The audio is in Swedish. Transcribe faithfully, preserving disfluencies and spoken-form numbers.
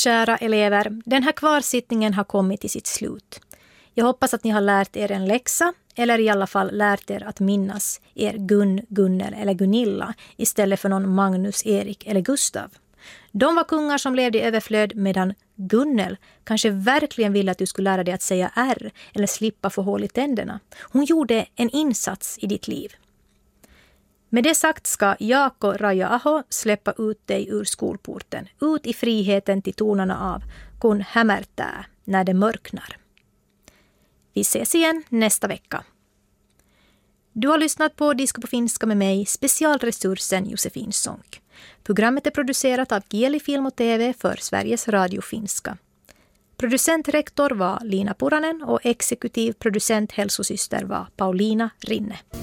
Kära elever, den här kvarsittningen har kommit till sitt slut. Jag hoppas att ni har lärt er en läxa eller i alla fall lärt er att minnas er Gun, Gunnel eller Gunilla istället för någon Magnus, Erik eller Gustav. De var kungar som levde i överflöd medan Gunnel kanske verkligen ville att du skulle lära dig att säga R eller slippa få hål i tänderna. Hon gjorde en insats i ditt liv. Med det sagt ska Jaakko Raja-aho släppa ut dig ur skolporten, ut i friheten till tonerna av Kun hämärtää när det mörknar. Vi ses igen nästa vecka. Du har lyssnat på Disco på finska med mig, specialresursen Josefin Sonck. Programmet är producerat av Kieli Film och T V för Sveriges Radio Finska. Producentrektor var Lina Puranen och exekutiv producent hälsosyster var Paulina Rinne.